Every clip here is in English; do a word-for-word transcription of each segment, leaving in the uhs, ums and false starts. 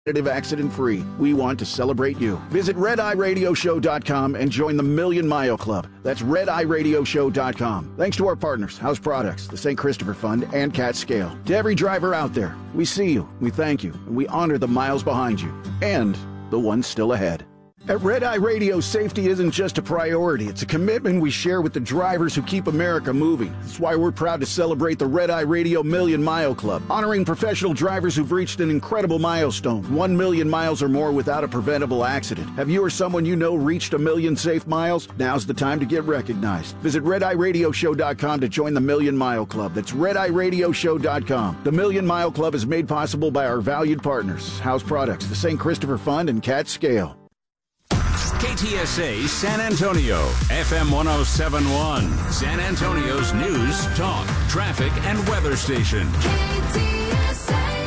accident-free. We want to celebrate you. Visit red eye radio show dot com and join the Million Mile Club. That's red eye radio show dot com. Thanks to our partners, House Products, the Saint Christopher Fund, and Cat Scale. To every driver out there, we see you, we thank you, and we honor the miles behind you and the ones still ahead. At Red Eye Radio, safety isn't just a priority. It's a commitment we share with the drivers who keep America moving. That's why we're proud to celebrate the Red Eye Radio Million Mile Club, honoring professional drivers who've reached an incredible milestone, one million miles or more without a preventable accident. Have you or someone you know reached a million safe miles? Now's the time to get recognized. Visit red eye radio show dot com to join the Million Mile Club. That's red eye radio show dot com. The Million Mile Club is made possible by our valued partners, House Products, the Saint Christopher Fund, and Cat Scale. K T S A San Antonio, F M one oh seven point one, San Antonio's news, talk, traffic, and weather station. K T S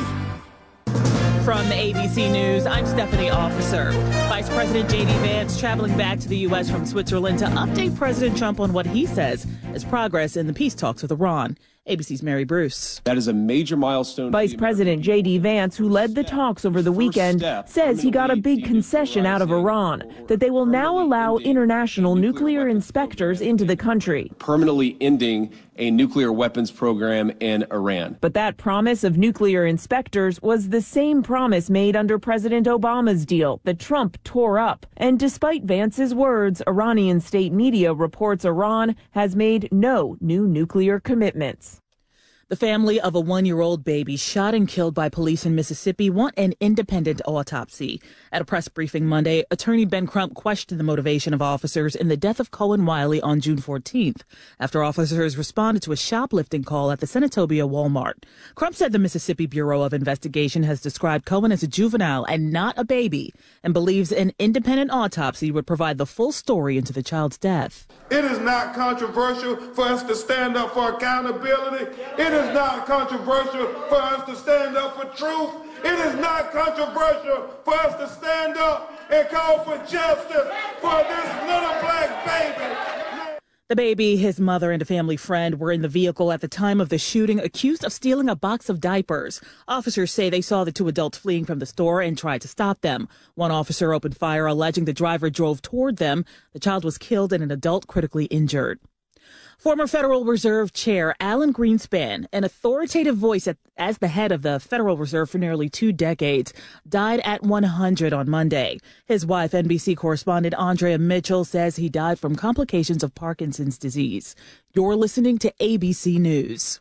A. From A B C News, I'm Stephanie Officer. Vice President J D Vance traveling back to the U S from Switzerland to update President Trump on what he says is progress in the peace talks with Iran. A B C's Mary Bruce. That is a major milestone. Vice President J D Vance, who led the talks over the weekend, says he got a big concession out of Iran, that they will now allow international nuclear inspectors into the country, permanently ending a nuclear weapons program in Iran. But that promise of nuclear inspectors was the same promise made under President Obama's deal that Trump tore up. And despite Vance's words, Iranian state media reports Iran has made no new nuclear commitments. The family of a one-year-old baby shot and killed by police in Mississippi want an independent autopsy. At a press briefing Monday, attorney Ben Crump questioned the motivation of officers in the death of Cohen Wiley on June fourteenth, after officers responded to a shoplifting call at the Senatobia Walmart. Crump said the Mississippi Bureau of Investigation has described Cohen as a juvenile and not a baby, and believes an independent autopsy would provide the full story into the child's death. It is not controversial for us to stand up for accountability. It is not controversial for us to stand up for truth. It is not controversial for us to stand up and call for justice for this little black baby. The baby, his mother, and a family friend were in the vehicle at the time of the shooting, accused of stealing a box of diapers. Officers say they saw the two adults fleeing from the store and tried to stop them. One officer opened fire, alleging the driver drove toward them. The child was killed and an adult critically injured. Former Federal Reserve Chair Alan Greenspan, an authoritative voice at, as the head of the Federal Reserve for nearly two decades, died at one hundred on Monday. His wife, N B C correspondent Andrea Mitchell, says he died from complications of Parkinson's disease. You're listening to A B C News.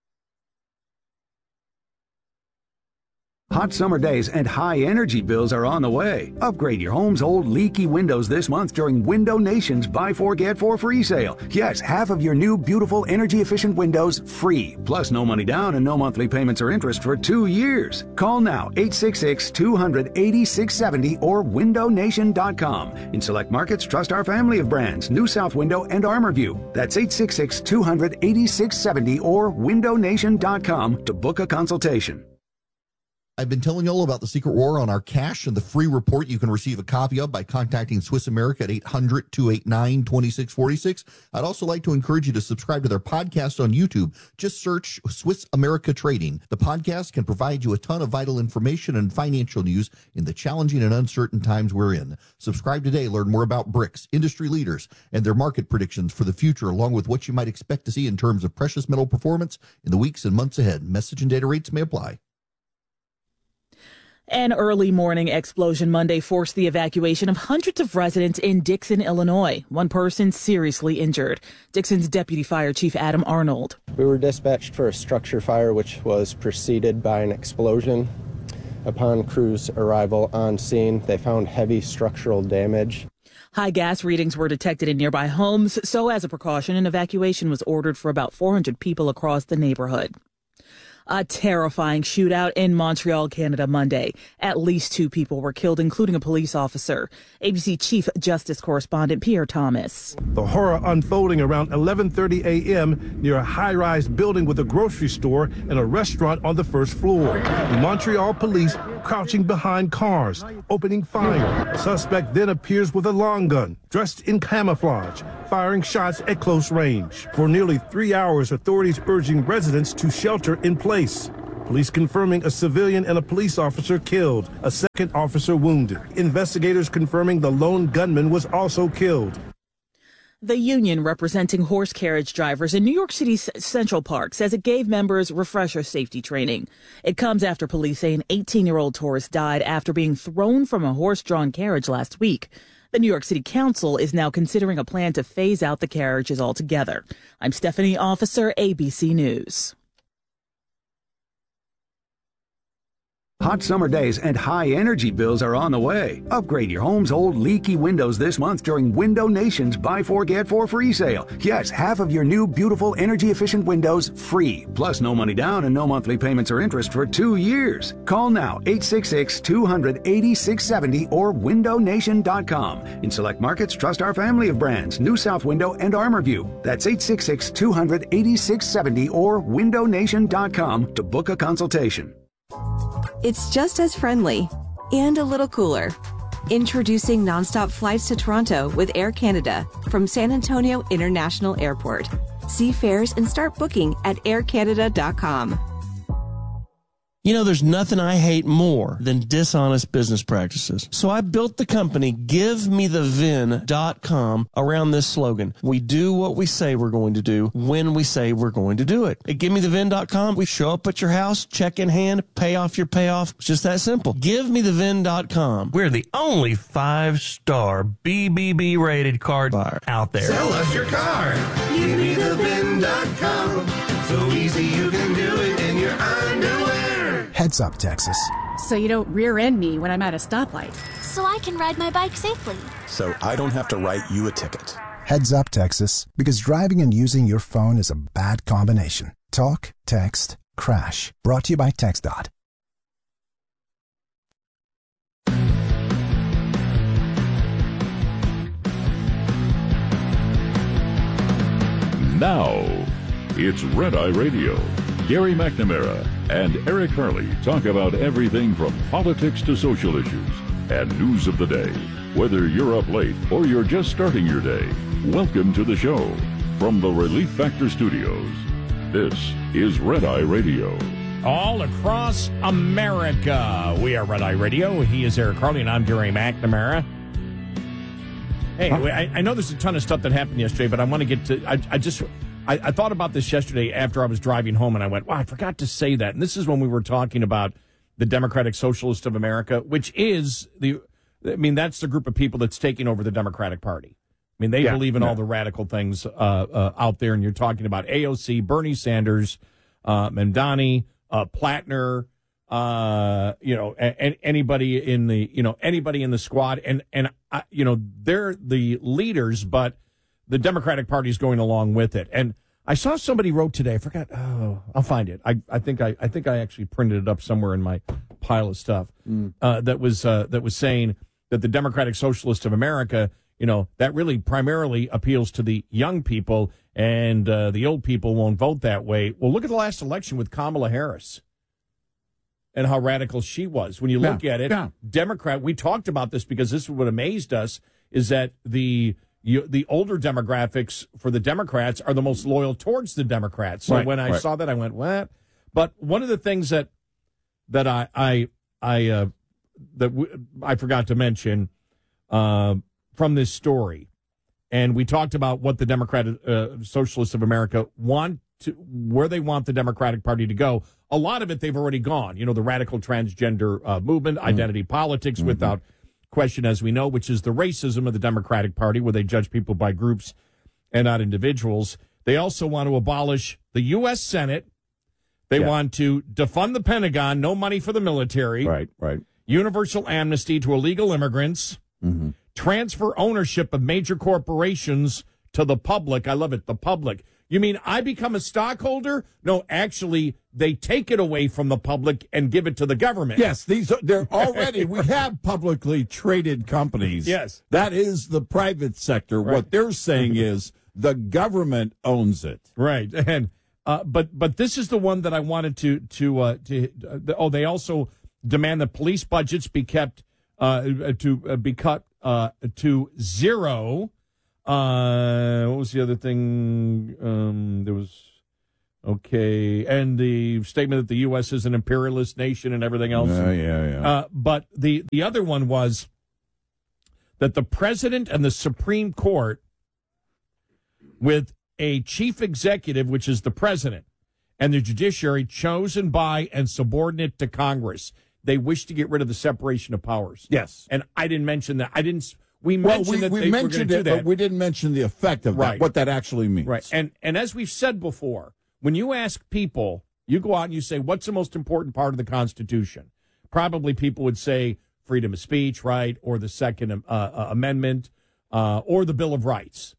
Hot summer days and high energy bills are on the way. Upgrade your home's old leaky windows this month during Window Nation's Buy Four Get Four free sale. Yes, half of your new beautiful energy efficient windows free. Plus no money down and no monthly payments or interest for two years. Call now eight six six, two hundred, eighty-six seventy or window nation dot com. In select markets, trust our family of brands, New South Window and Armorview. That's eight six six, two hundred, eighty-six seventy or window nation dot com to book a consultation. I've been telling you all about the secret war on our cash and the free report you can receive a copy of by contacting Swiss America at eight hundred, two eight nine, two six four six. I'd also like to encourage you to subscribe to their podcast on YouTube. Just search Swiss America Trading. The podcast can provide you a ton of vital information and financial news in the challenging and uncertain times we're in. Subscribe today. Learn more about BRICS, industry leaders, and their market predictions for the future, along with what you might expect to see in terms of precious metal performance in the weeks and months ahead. Message and data rates may apply. An early morning explosion Monday forced the evacuation of hundreds of residents in Dixon, Illinois. One person seriously injured. Dixon's Deputy Fire Chief Adam Arnold. We were dispatched for a structure fire, which was preceded by an explosion. Upon crew's arrival on scene, they found heavy structural damage. High gas readings were detected in nearby homes, so as a precaution, an evacuation was ordered for about four hundred people across the neighborhood. A terrifying shootout in Montreal, Canada, Monday. At least two people were killed, including a police officer. A B C Chief Justice Correspondent Pierre Thomas. The horror unfolding around eleven thirty a.m. near a high-rise building with a grocery store and a restaurant on the first floor. Montreal police crouching behind cars, opening fire. A suspect then appears with a long gun, dressed in camouflage, firing shots at close range. For nearly three hours, authorities urging residents to shelter in place. Police confirming a civilian and a police officer killed, a second officer wounded. Investigators confirming the lone gunman was also killed. The union representing horse carriage drivers in New York City's Central Park says it gave members refresher safety training. It comes after police say an eighteen-year-old tourist died after being thrown from a horse-drawn carriage last week. The New York City Council is now considering a plan to phase out the carriages altogether. I'm Stephanie Officer, A B C News. Hot summer days and high energy bills are on the way. Upgrade your home's old leaky windows this month during Window Nation's Buy Four Get Four free sale. Yes, half of your new beautiful energy efficient windows free. Plus no money down and no monthly payments or interest for two years. Call now eight six six, two hundred, eighty-six seventy or window nation dot com. In select markets, trust our family of brands, New South Window and ArmorView. That's eight six six, two hundred, eighty-six seventy or window nation dot com to book a consultation. It's just as friendly and a little cooler. Introducing nonstop flights to Toronto with Air Canada from San Antonio International Airport. See fares and start booking at air canada dot com. You know, there's nothing I hate more than dishonest business practices. So I built the company give me the V I N dot com around this slogan. We do what we say we're going to do when we say we're going to do it. At give me the V I N dot com, we show up at your house, check in hand, pay off your payoff. It's just that simple. give me the V I N dot com. We're the only five-star B B B rated card buyer out there. Sell us your car. give me the V I N dot com. So easy you can do it in your underwear. Heads up, Texas. So you don't rear-end me when I'm at a stoplight. So I can ride my bike safely. So I don't have to write you a ticket. Heads up, Texas, because driving and using your phone is a bad combination. Talk, text, crash. Brought to you by TextDot. Now, it's Red Eye Radio. Gary McNamara and Eric Harley talk about everything from politics to social issues and news of the day. Whether you're up late or you're just starting your day, welcome to the show. From the Relief Factor Studios, this is Red Eye Radio. All across America, we are Red Eye Radio. He is Eric Harley, and I'm Gary McNamara. Hey, huh? I, I know there's a ton of stuff that happened yesterday, but I want to get to, I, I just... I, I thought about this yesterday after I was driving home, and I went, wow, I forgot to say that. And this is when we were talking about the Democratic Socialist of America, which is the, I mean, that's the group of people that's taking over the Democratic Party. I mean, they yeah, believe in yeah. all the radical things uh, uh, out there, and you're talking about A O C, Bernie Sanders, uh, Mamdani, uh, Plattner, uh, you know, a, a, anybody in the, you know, anybody in the squad, and and uh, you know, they're the leaders, but the Democratic Party is going along with it. And I saw somebody wrote today, I forgot, oh, I'll find it. I, I think I I think I actually printed it up somewhere in my pile of stuff mm. uh, that was uh, that was saying that the Democratic Socialist of America, you know, that really primarily appeals to the young people, and uh, the old people won't vote that way. Well, look at the last election with Kamala Harris and how radical she was. When you look yeah, at it, yeah. Democrat, we talked about this because this is what amazed us, is that the You, the older demographics for the Democrats are the most loyal towards the Democrats. So right, when I right. saw that, I went, what? But one of the things that that I I I uh, that w- I forgot to mention uh, from this story, and we talked about what the Democratic uh, Socialists of America want to, where they want the Democratic Party to go. A lot of it they've already gone. You know, the radical transgender uh, movement, mm-hmm. identity politics, mm-hmm. without question, as we know, which is the racism of the Democratic Party, where they judge people by groups and not individuals. They also want to abolish the U S Senate. They yeah. want to defund the Pentagon, no money for the military. Right, right. Universal amnesty to illegal immigrants. Mm-hmm. Transfer ownership of major corporations to the public. I love it, the public. You mean I become a stockholder? No, actually, they take it away from the public and give it to the government. Yes, these are, they're already, we have publicly traded companies. Yes. That is the private sector. Right. What they're saying is the government owns it. Right. And, uh, but, but this is the one that I wanted to, to, uh, to, uh, oh, they also demand that police budgets be kept, uh, to uh, be cut, uh, to zero. Uh, what was the other thing? Um, there was, Okay, and the statement that the U S is an imperialist nation and everything else. Yeah, yeah, yeah. Uh, but the, the other one was that the president and the Supreme Court, with a chief executive, which is the president, and the judiciary chosen by and subordinate to Congress, they wish to get rid of the separation of powers. Yes. And I didn't mention that. I didn't. We Well, mentioned we, that we they mentioned were going to it, do that. but we didn't mention the effect of Right. that, what that actually means. Right. And and as we've said before, when you ask people, you go out and you say, what's the most important part of the Constitution? Probably people would say freedom of speech, right, or the Second uh, uh, Amendment, uh, or the Bill of Rights.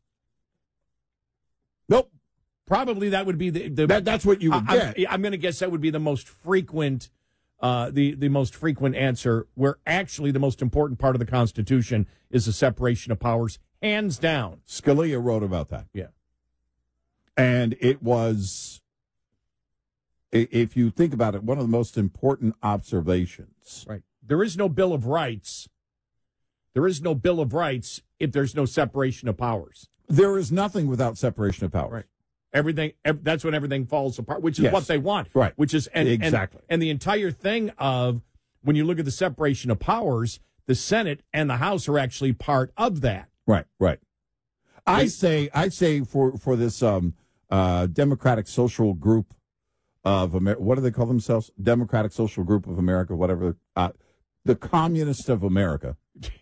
Nope. Probably that would be the... the that, that's what you would I, get. I'm, I'm going to guess that would be the most frequent... Uh, the, the most frequent answer, where actually the most important part of the Constitution is the separation of powers, hands down. Scalia wrote about that. Yeah. And it was, i- if you think about it, one of the most important observations. Right. There is no Bill of Rights. There is no Bill of Rights if there's no separation of powers. There is nothing without separation of powers. Right. Everything. Ev- that's when everything falls apart, which is Yes. what they want. Right. Which is and, Exactly. And, and the entire thing of when you look at the separation of powers, the Senate and the House are actually part of that. Right, right. I say, I say for for this um, uh, Democratic Social Group of America, what do they call themselves? Democratic Social Group of America, whatever. Uh, the Communists of America,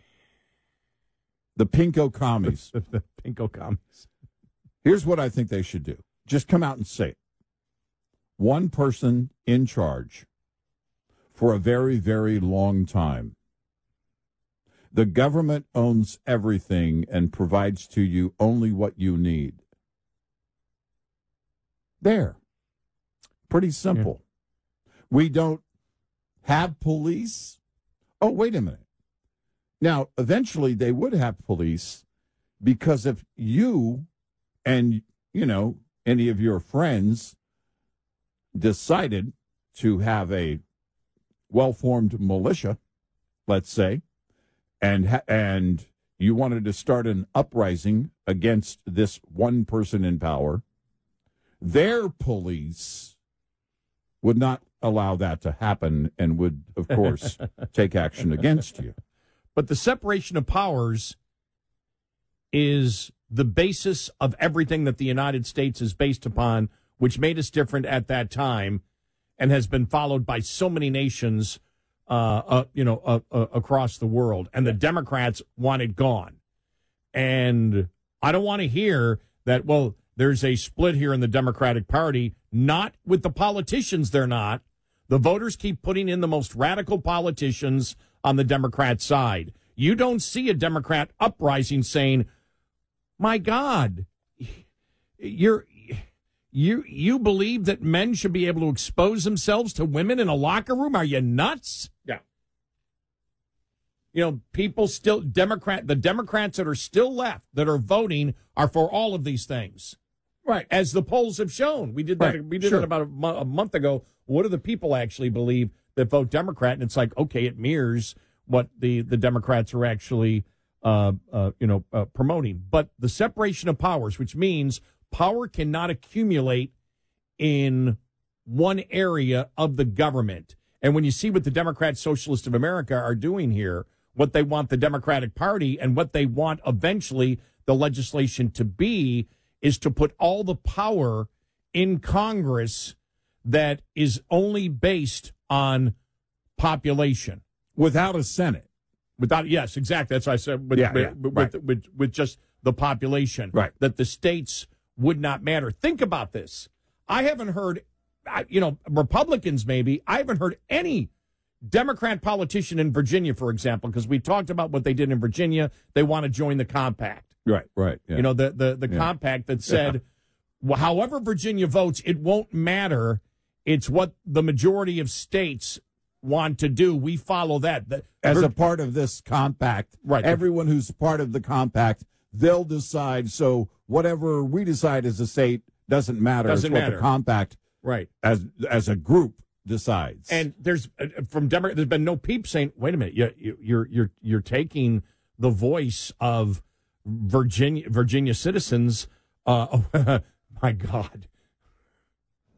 the Pinko Commies. the Pinko Commies. Here's what I think they should do. Just come out and say it. One person in charge for a very, very long time. The government owns everything and provides to you only what you need. There. Pretty simple. Yeah. We don't have police. Oh, wait a minute. Now, eventually they would have police because if you and, you know, any of your friends decided to have a well-formed militia, let's say, and ha- and you wanted to start an uprising against this one person in power, their police would not allow that to happen and would, of course, take action against you. But the separation of powers is the basis of everything that the United States is based upon, which made us different at that time and has been followed by so many nations uh, uh, you know, uh, uh, across the world. And the Democrats want it gone. And I don't want to hear that, well, there's a split here in the Democratic Party. Not with the politicians, they're not. The voters keep putting in the most radical politicians on the Democrat side. You don't see a Democrat uprising saying, my God, you're, you, you believe that men should be able to expose themselves to women in a locker room? Are you nuts? Yeah. You know, people still, Democrat, the Democrats that are still left that are voting are for all of these things. Right. As the polls have shown. We did that, Right. we did Sure. that about a, mo- a month ago. What do the people actually believe that vote Democrat? And it's like, okay, it mirrors what the, the Democrats are actually, uh, uh, you know, uh, promoting. But the separation of powers, which means power cannot accumulate in one area of the government. And when you see what the Democrat Socialists of America are doing here, what they want the Democratic Party and what they want eventually the legislation to be is to put all the power in Congress that is only based on population. Without a Senate. Without, yes, exactly. That's what I said. With, Yeah, with, yeah, with, right. with, with, with just the population. Right. That the states would not matter. Think about this. I haven't heard, I- you know, Republicans maybe, I haven't heard any Democrat politician in Virginia, for example, because we talked about what they did in Virginia. They want to join the compact. Right, right. Yeah. You know, the, the, the Yeah. compact that said, well, however Virginia votes, it won't matter. It's what the majority of states want to do. We follow that. The, As Vir- a part of this compact, Right. everyone who's part of the compact, they'll decide. So whatever we decide as a state doesn't matter. Doesn't it's what matter. the compact, Right. as as a group, decides. And there's uh, from Democrat, there's been no peep saying, "Wait a minute, you, you, you're you're you're taking the voice of Virginia Virginia citizens." Uh, oh, my God,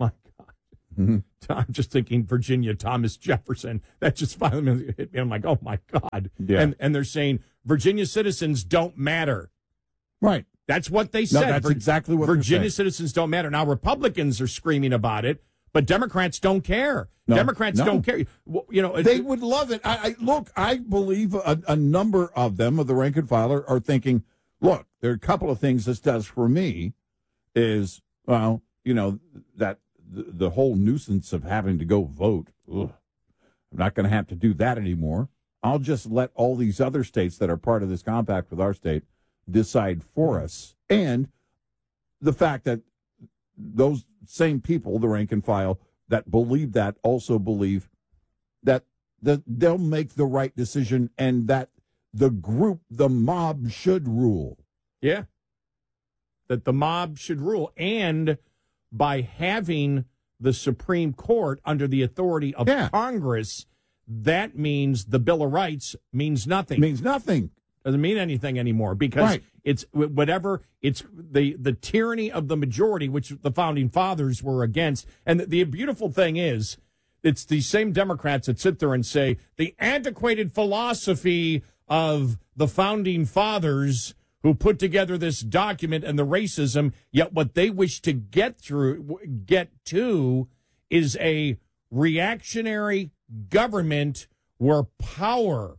Mm-hmm. I'm just thinking Virginia, Thomas Jefferson. That just finally hit me. I'm like, oh, my God. Yeah. And, and they're saying Virginia citizens don't matter. Right. That's what they No, said. that's Vir- exactly what they're Virginia saying. citizens don't matter. Now, Republicans are screaming about it, but Democrats don't care. No, Democrats no. don't care. Well, you know, They would love it. I, I look. I believe a, a number of them, of the rank and file, are, are thinking, look, there are a couple of things this does for me. Is well, you know, that the, the whole nuisance of having to go vote. Ugh, I'm not going to have to do that anymore. I'll just let all these other states that are part of this compact with our state decide for us. And the fact that those same people, the rank and file, that believe that also believe that the, they'll make the right decision and that the group, the mob, should rule. Yeah. That the mob should rule. And by having the Supreme Court under the authority of Yeah. Congress, that means the Bill of Rights means nothing. Means nothing. Doesn't mean anything anymore because Right. it's whatever, it's the, the tyranny of the majority, which the Founding Fathers were against. And the, the beautiful thing is, it's these same Democrats that sit there and say the antiquated philosophy of the Founding Fathers who put together this document and the racism, yet what they wish to get through, get to is a reactionary government where power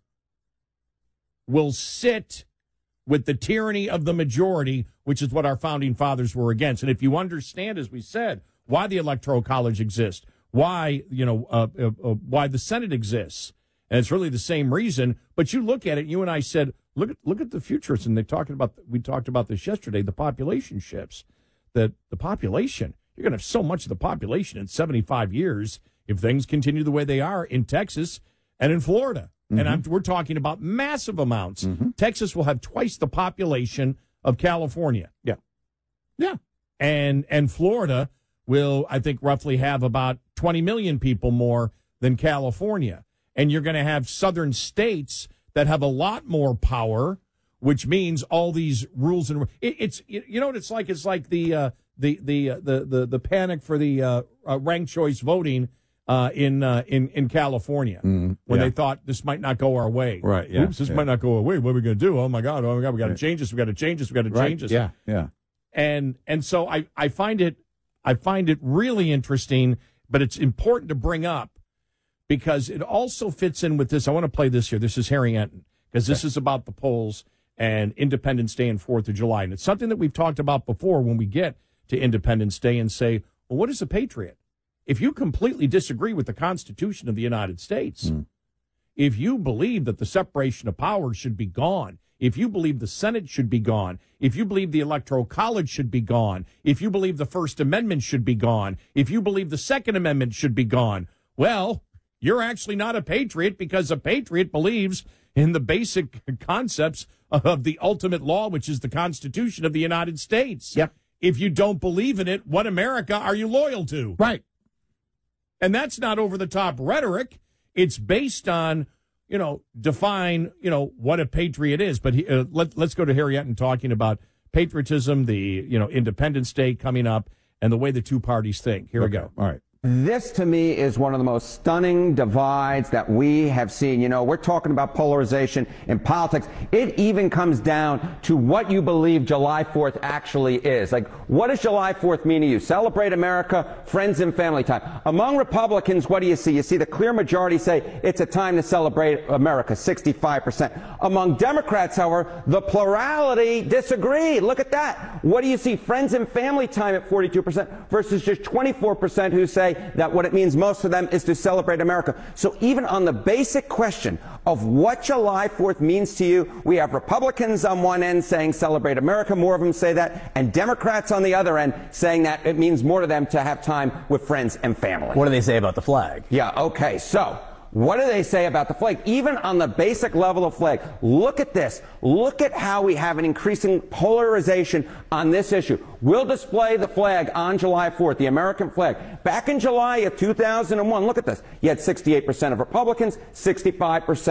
will sit with the tyranny of the majority, which is what our Founding Fathers were against. And if you understand, as we said, why the Electoral College exists, why, you know, uh, uh, uh, why the Senate exists, and it's really the same reason. But you look at it, you and I said, look at look at the futurists, and they're talking about. We talked about this yesterday. The population shifts. That the population, you're going to have so much of the population in seventy-five years if things continue the way they are in Texas and in Florida. Mm-hmm. And I'm, we're talking about massive amounts. Mm-hmm. Texas will have twice the population of California. Yeah, yeah, and and Florida will, I think, roughly have about twenty million people more than California. And you're going to have southern states that have a lot more power, which means all these rules and it, it's you know what it's like. It's like the uh, the the, uh, the the the panic for the uh, uh, ranked choice voting uh, in uh, in in California mm, when yeah. they thought this might not go our way. Right. Yeah. Oops, this yeah. might not go our way. What are we going to do? Oh my God! Oh my God! We got to right. change this. We got to change this. We got to right. change this. Yeah. Yeah. And and so I I find it I find it really interesting, but it's important to bring up. Because it also fits in with this. I want to play this here. This is Harry Enton, because this okay. is about the polls and Independence Day and fourth of July. And it's something that we've talked about before when we get to Independence Day and say, well, what is a patriot? If you completely disagree with the Constitution of the United States, mm. if you believe that the separation of powers should be gone, if you believe the Senate should be gone, if you believe the Electoral College should be gone, if you believe the First Amendment should be gone, if you believe the Second Amendment should be gone, well, you're actually not a patriot, because a patriot believes in the basic concepts of the ultimate law, which is the Constitution of the United States. Yep. If you don't believe in it, what America are you loyal to? Right. And that's not over-the-top rhetoric. It's based on, you know, define, you know, what a patriot is. But he, uh, let, let's go to Harry Enton talking about patriotism, the, you know, Independence Day coming up, and the way the two parties think. Here okay. we go. All right. This, to me, is one of the most stunning divides that we have seen. You know, we're talking about polarization in politics. It even comes down to what you believe July fourth actually is. Like, what does July fourth mean to you? Celebrate America, friends and family time. Among Republicans, what do you see? You see the clear majority say it's a time to celebrate America, sixty-five percent. Among Democrats, however, the plurality disagree. Look at that. What do you see? Friends and family time at forty-two percent versus just twenty-four percent who say that what it means most of them is to celebrate America. So even on the basic question of what July fourth means to you, we have Republicans on one end saying celebrate America, more of them say that, and Democrats on the other end saying that it means more to them to have time with friends and family. What do they say about the flag? Yeah, okay, so what do they say about the flag? Even on the basic level of flag, look at this. Look at how we have an increasing polarization on this issue. We'll display the flag on July fourth, the American flag. Back in July of two thousand one, look at this. You had sixty-eight percent of Republicans, sixty-five percent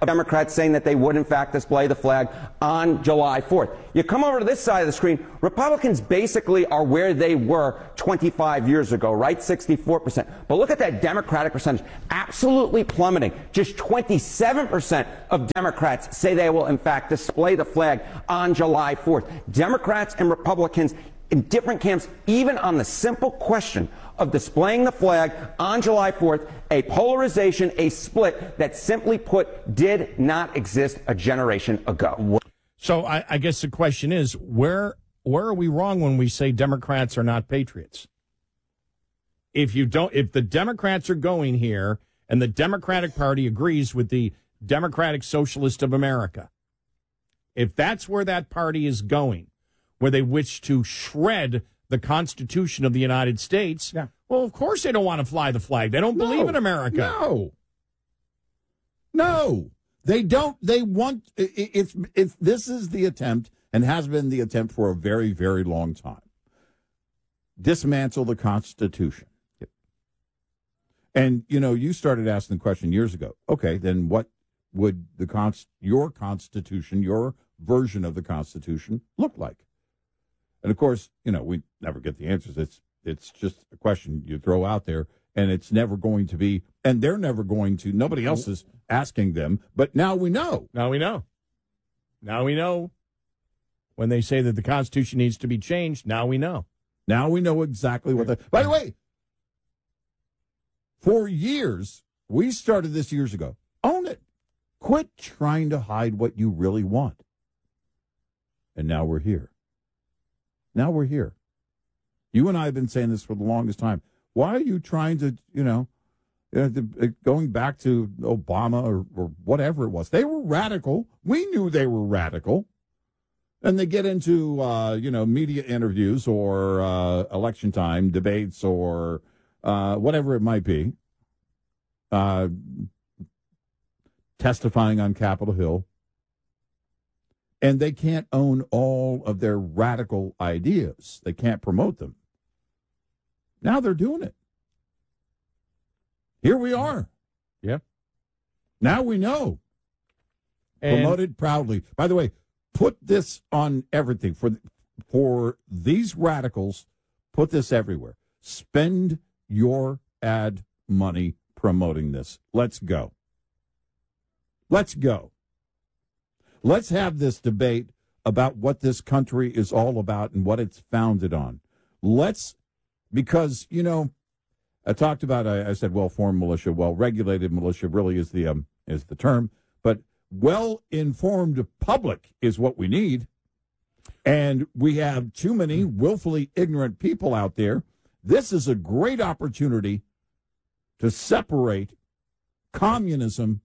of Democrats saying that they would, in fact, display the flag on July fourth. You come over to this side of the screen, Republicans basically are where they were twenty-five years ago, right? sixty-four percent. But look at that Democratic percentage, absolutely plummeting. Just twenty-seven percent of Democrats say they will, in fact, display the flag on July fourth. Democrats and Republicans in different camps, even on the simple question of displaying the flag on July fourth, a polarization, a split that, simply put, did not exist a generation ago. So I, I guess the question is, where where are we wrong when we say Democrats are not patriots? If you don't, if the Democrats are going here and the Democratic Party agrees with the Democratic Socialist of America, if that's where that party is going, where they wish to shred the Constitution of the United States, yeah. well, of course they don't want to fly the flag. They don't No, believe in America. No. No. They don't. They want, if, if this is the attempt, and has been the attempt for a very, very long time, dismantle the Constitution. Yep. And, you know, you started asking the question years ago, okay, then what would the const- your Constitution, your version of the Constitution look like? And, of course, you know, we never get the answers. It's it's just a question you throw out there, and it's never going to be, and they're never going to, nobody else is asking them, but now we know. Now we know. Now we know. When they say that the Constitution needs to be changed, now we know. Now we know exactly what the, by the way, for years, we started this years ago. Own it. Quit trying to hide what you really want. And now we're here. Now we're here. You and I have been saying this for the longest time. Why are you trying to, you know, uh, the, going back to Obama or, or whatever it was? They were radical. We knew they were radical. And they get into, uh, you know, media interviews or uh, election time debates or uh, whatever it might be, uh, testifying on Capitol Hill. And they can't own all of their radical ideas. They can't promote them. Now they're doing it. Here we are. Yeah. Now we know. And promoted proudly. By the way, put this on everything. For, for these radicals, put this everywhere. Spend your ad money promoting this. Let's go. Let's go. Let's have this debate about what this country is all about and what it's founded on. Let's, because, you know, I talked about, I, I said well-formed militia, well-regulated militia really is the um, is the term, but well-informed public is what we need. And we have too many willfully ignorant people out there. This is a great opportunity to separate communism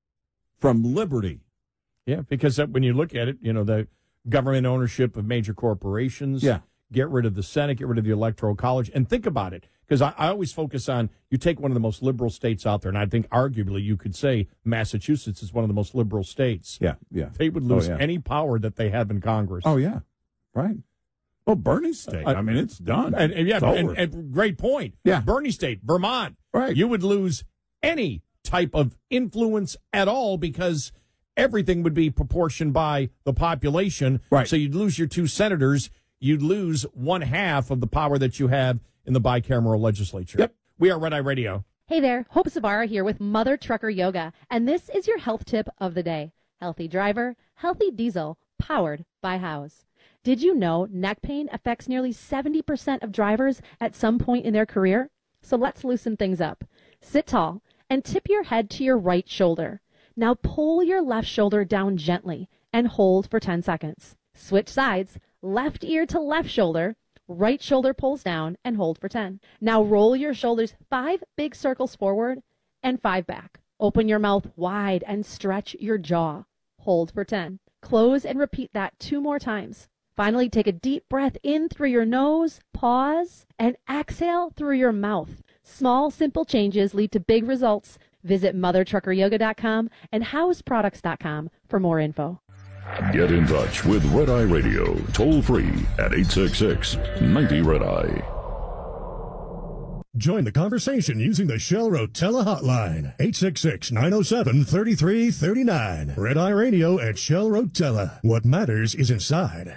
from liberty. Yeah, because when you look at it, you know, the government ownership of major corporations, yeah. get rid of the Senate, get rid of the Electoral College, and think about it, because I, I always focus on, you take one of the most liberal states out there, and I think arguably you could say Massachusetts is one of the most liberal states. Yeah, yeah. They would lose oh, yeah. any power that they have in Congress. Oh, yeah, right. Well, Bernie's state, uh, I mean, it's done. And, and yeah, it's and, and great point. Yeah. Bernie state, Vermont, right. You would lose any type of influence at all because everything would be proportioned by the population. Right. So you'd lose your two senators. You'd lose one half of the power that you have in the bicameral legislature. Yep. We are Red Eye Radio. Hey there, Hope Savara here with Mother Trucker Yoga, and this is your health tip of the day. Healthy driver, healthy diesel, powered by House. Did you know neck pain affects nearly seventy percent of drivers at some point in their career? So let's loosen things up. Sit tall and tip your head to your right shoulder. Now pull your left shoulder down gently and hold for ten seconds. Switch sides, left ear to left shoulder, right shoulder pulls down and hold for ten. Now roll your shoulders five big circles forward and five back. Open your mouth wide and stretch your jaw. Hold for ten. Close and repeat that two more times. Finally, take a deep breath in through your nose, pause, and exhale through your mouth. Small, simple changes lead to big results. Visit mother trucker yoga dot com and house products dot com for more info. Get in touch with Red Eye Radio, toll free at eight six six, ninety Red Eye. Join the conversation using the Shell Rotella hotline, eight six six, nine oh seven, three three three nine. Red Eye Radio at Shell Rotella. What matters is inside.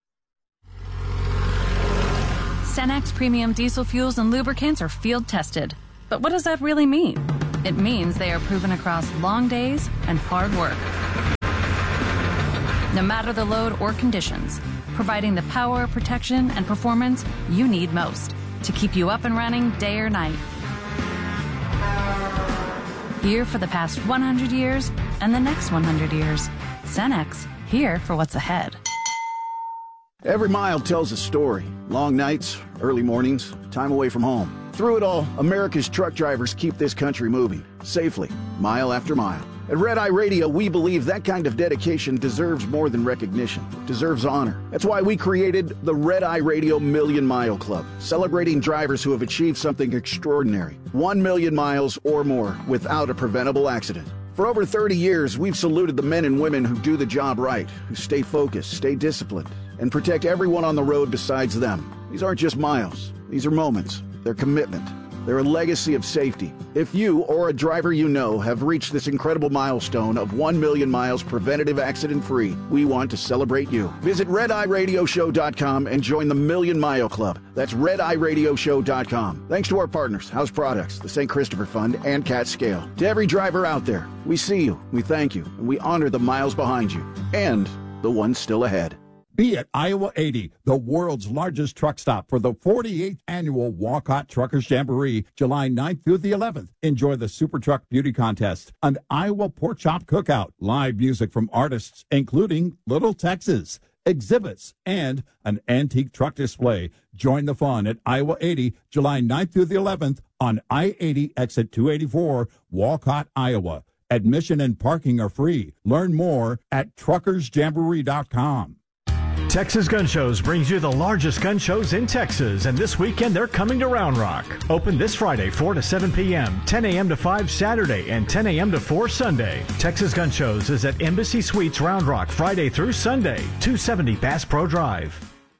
Cenex Premium Diesel Fuels and Lubricants are field tested. But what does that really mean? It means they are proven across long days and hard work. No matter the load or conditions, providing the power, protection, and performance you need most to keep you up and running day or night. Here for the past one hundred years and the next one hundred years. Cenex, here for what's ahead. Every mile tells a story. Long nights, early mornings, time away from home. Through it all, America's truck drivers keep this country moving, safely, mile after mile. At Red Eye Radio, we believe that kind of dedication deserves more than recognition. It deserves honor. That's why we created the Red Eye Radio Million Mile Club, celebrating drivers who have achieved something extraordinary. One million miles or more without a preventable accident. For over thirty years, we've saluted the men and women who do the job right, who stay focused, stay disciplined, and protect everyone on the road besides them. These aren't just miles. These are moments. They're commitment. They're a legacy of safety. If you or a driver you know have reached this incredible milestone of one million miles preventative accident-free, we want to celebrate you. Visit red eye radio show dot com and join the Million Mile Club. That's red eye radio show dot com. Thanks to our partners, House Products, the Saint Christopher Fund, and Cat Scale. To every driver out there, we see you, we thank you, and we honor the miles behind you and the ones still ahead. Be at Iowa eighty, the world's largest truck stop for the forty-eighth annual Walcott Truckers Jamboree, July ninth through the eleventh. Enjoy the Super Truck Beauty Contest, an Iowa Pork Chop Cookout, live music from artists including Little Texas, exhibits, and an antique truck display. Join the fun at Iowa eighty, July ninth through the eleventh on I eighty exit two eighty-four, Walcott, Iowa. Admission and parking are free. Learn more at truckers jamboree dot com. Texas Gun Shows brings you the largest gun shows in Texas, and this weekend they're coming to Round Rock. Open this Friday, four to seven p.m., ten a.m. to five Saturday, and ten a.m. to four Sunday. Texas Gun Shows is at Embassy Suites Round Rock Friday through Sunday, two seventy Bass Pro Drive.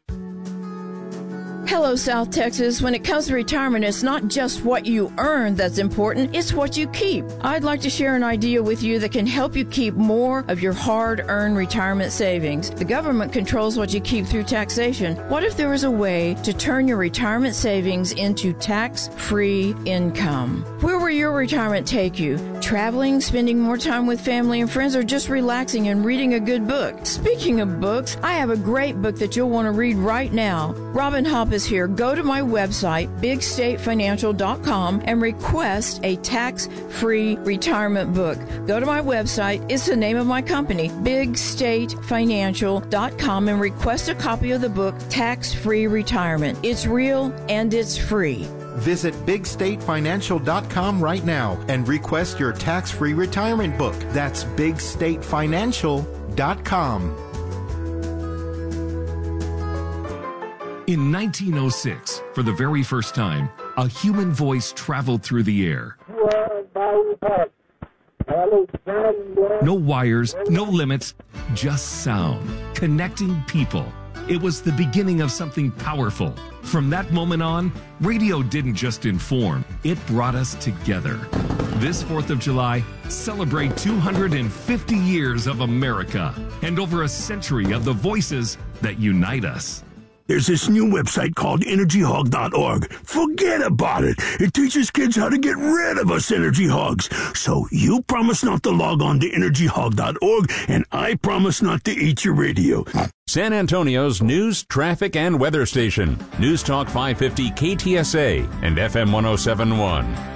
Hello, South Texas. When it comes to retirement, it's not just what you earn that's important, it's what you keep. I'd like to share an idea with you that can help you keep more of your hard-earned retirement savings. The government controls what you keep through taxation. What if there was a way to turn your retirement savings into tax-free income? Where will your retirement take you? Traveling, spending more time with family and friends, or just relaxing and reading a good book? Speaking of books, I have a great book that you'll want to read right now. Robin Hopp is here. Go to my website, big state financial dot com, and request a tax-free retirement book. Go to my website. It's the name of my company, big state financial dot com, and request a copy of the book, Tax-Free Retirement. It's real and it's free. Visit big state financial dot com right now and request your tax-free retirement book. That's big state financial dot com. In nineteen oh six, for the very first time, a human voice traveled through the air. No wires, no limits, just sound, connecting people. It was the beginning of something powerful. From that moment on, radio didn't just inform, it brought us together. This fourth of July, celebrate two hundred fifty years of America and over a century of the voices that unite us. There's this new website called energy hog dot org. Forget about it. It teaches kids how to get rid of us energy hogs. So you promise not to log on to energy hog dot org, and I promise not to eat your radio. San Antonio's news, traffic, and weather station. News Talk five fifty K T S A and F M one oh seven point one.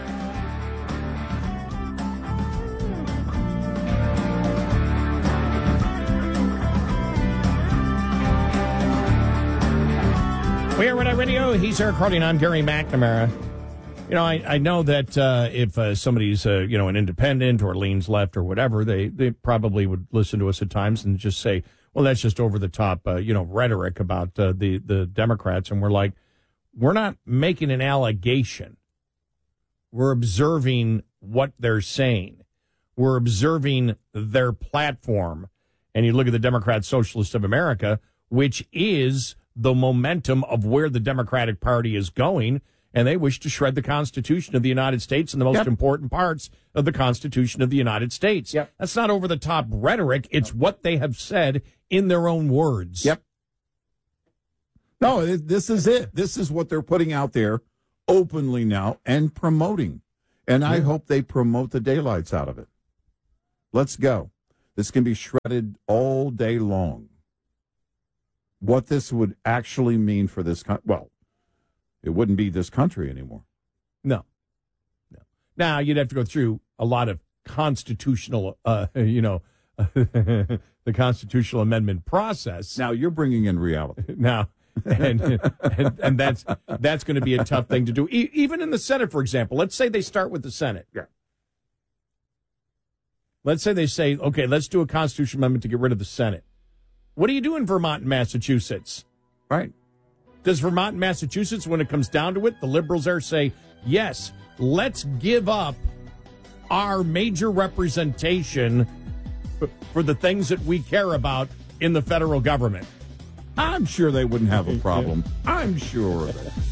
We are Red Eye Radio. He's Eric Harley, and I'm Gary McNamara. You know, I, I know that uh, if uh, somebody's, uh, you know, an independent or leans left or whatever, they, they probably would listen to us at times and just say, well, that's just over-the-top, uh, you know, rhetoric about uh, the, the Democrats. And we're like, we're not making an allegation. We're observing what they're saying. We're observing their platform. And you look at the Democrat Socialist of America, which is the momentum of where the Democratic Party is going. and they wish to shred the Constitution of the United States and the most Yep. important parts of the Constitution of the United States. Yep. That's not over-the-top rhetoric. It's what they have said in their own words. Yep. No, it- this is it. This is what they're putting out there openly now and promoting. And I Yeah. hope they promote the daylights out of it. Let's go. This can be shredded all day long. What this would actually mean for this country, well, it wouldn't be this country anymore. No. No. Now, you'd have to go through a lot of constitutional, uh, you know, the constitutional amendment process. Now, you're bringing in reality. Now, and, and and that's that's going to be a tough thing to do. E- even in the Senate, for example, let's say they start with the Senate. Yeah. Let's say they say, okay, let's do a constitutional amendment to get rid of the Senate. What do you do in Vermont and Massachusetts? Right. Does Vermont and Massachusetts, when it comes down to it, the liberals there say, yes, let's give up our major representation for the things that we care about in the federal government? I'm sure they wouldn't have a problem. I'm sure of it.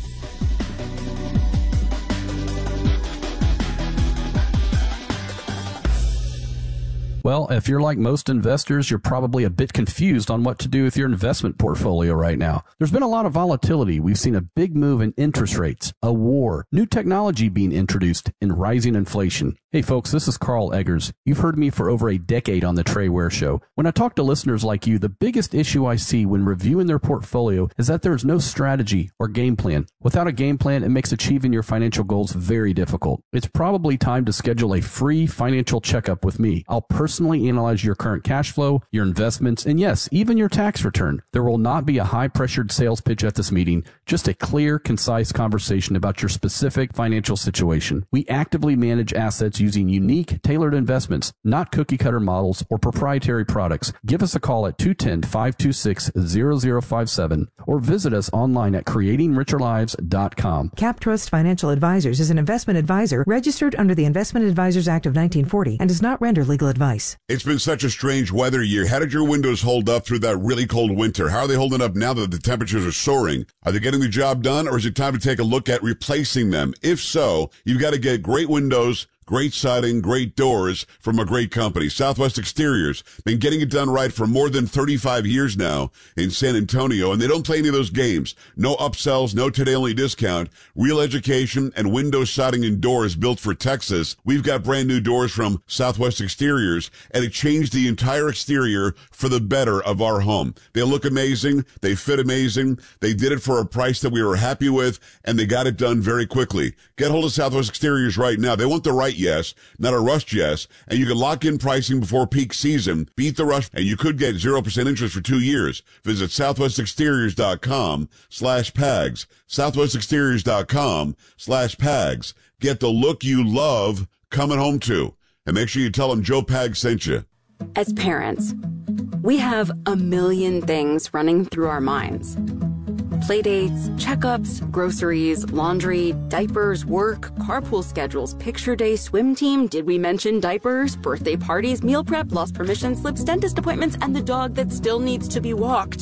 Well, if you're like most investors, you're probably a bit confused on what to do with your investment portfolio right now. There's been a lot of volatility. We've seen a big move in interest rates, a war, new technology being introduced, and rising inflation. Hey folks, this is Carl Eggers. You've heard me for over a decade on the Trey Ware Show. When I talk to listeners like you, the biggest issue I see when reviewing their portfolio is that there is no strategy or game plan. Without a game plan, it makes achieving your financial goals very difficult. It's probably time to schedule a free financial checkup with me. I'll personally analyze your current cash flow, your investments, and yes, even your tax return. There will not be a high-pressured sales pitch at this meeting, just a clear, concise conversation about your specific financial situation. We actively manage assets using unique, tailored investments, not cookie-cutter models or proprietary products. Give us a call at two one zero, five two six, zero zero five seven or visit us online at creating richer lives dot com. CapTrust Financial Advisors is an investment advisor registered under the Investment Advisors Act of nineteen forty and does not render legal advice. It's been such a strange weather year. How did your windows hold up through that really cold winter? How are they holding up now that the temperatures are soaring? Are they getting the job done, or is it time to take a look at replacing them? If so, you've got to get great windows, great siding, great doors from a great company. Southwest Exteriors, been getting it done right for more than thirty-five years now in San Antonio, and they don't play any of those games. No upsells, no today-only discount. Real education and window siding and doors built for Texas. We've got brand new doors from Southwest Exteriors, and it changed the entire exterior for the better of our home. They look amazing. They fit amazing. They did it for a price that we were happy with, and they got it done very quickly. Get hold of Southwest Exteriors right now. They want the right yes, not a rushed yes, and you can lock in pricing before peak season. Beat the rush, and you could get zero percent interest for two years. Visit southwestexteriors.com slash PAGS. southwestexteriors.com slash PAGS. Get the look you love coming home to. And make sure you tell them Joe Pags sent you. As parents, we have a million things running through our minds. Playdates, checkups, groceries, laundry, diapers, work, carpool schedules, picture day, swim team, did we mention diapers, birthday parties, meal prep, lost permission slips, dentist appointments, and the dog that still needs to be walked.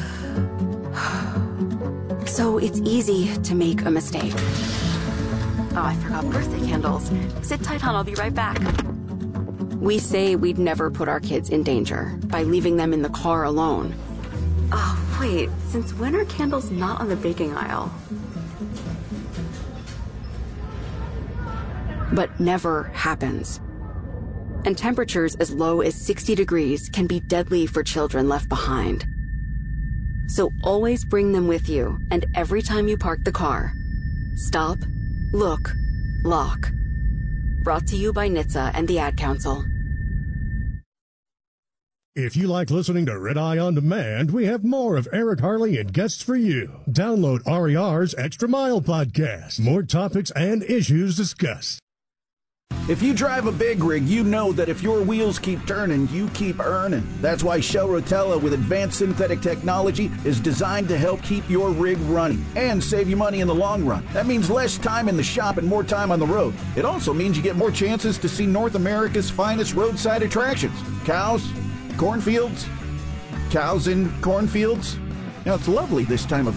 So it's easy to make a mistake. Oh, I forgot birthday candles. Sit tight, hon, I'll be right back. We say we'd never put our kids in danger by leaving them in the car alone. Oh, wait, since when are candles not on the baking aisle? But never happens. And temperatures as low as sixty degrees can be deadly for children left behind. So always bring them with you, and every time you park the car, stop, look, lock. Brought to you by N H T S A and the Ad Council. If you like listening to Red Eye On Demand, we have more of Eric Harley and guests for you. Download R E R's Extra Mile podcast. More topics and issues discussed. If you drive a big rig, you know that if your wheels keep turning, you keep earning. That's why Shell Rotella with advanced synthetic technology is designed to help keep your rig running and save you money in the long run. That means less time in the shop and more time on the road. It also means you get more chances to see North America's finest roadside attractions. Cows, cornfields, cows in cornfields. Now, it's lovely this time of year.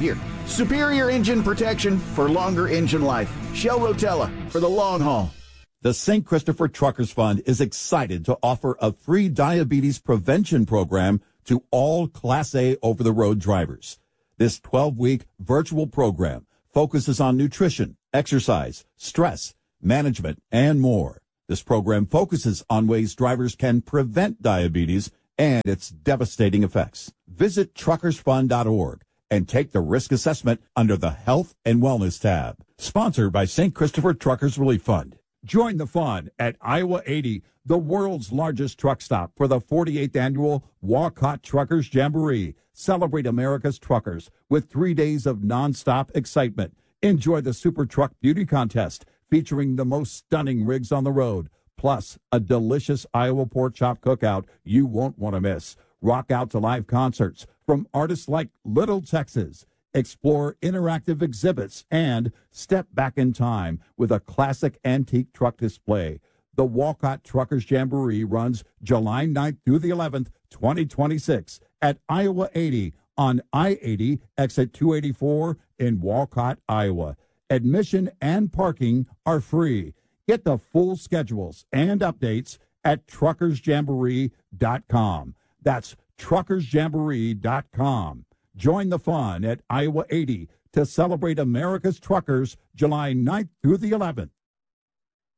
Superior engine protection for longer engine life. Shell Rotella for the long haul. The Saint Christopher Truckers Fund is excited to offer a free diabetes prevention program to all Class A over-the-road drivers. This twelve-week virtual program focuses on nutrition, exercise, stress, management, and more. This program focuses on ways drivers can prevent diabetes and its devastating effects. Visit truckers fund dot org and take the risk assessment under the Health and Wellness tab. Sponsored by Saint Christopher Truckers Relief Fund. Join the fun at Iowa eighty, the world's largest truck stop, for the forty-eighth annual Walcott Truckers Jamboree. Celebrate America's truckers with three days of nonstop excitement. Enjoy the Super Truck Beauty Contest featuring the most stunning rigs on the road, plus a delicious Iowa pork chop cookout you won't want to miss. Rock out to live concerts from artists like Little Texas. Explore interactive exhibits and step back in time with a classic antique truck display. The Walcott Truckers Jamboree runs July ninth through the eleventh, twenty twenty-six at Iowa eighty on I eighty, exit two eighty-four in Walcott, Iowa. Admission and parking are free. Get the full schedules and updates at truckers jamboree dot com. That's truckers jamboree dot com. Join the fun at Iowa eighty to celebrate America's truckers July ninth through the eleventh.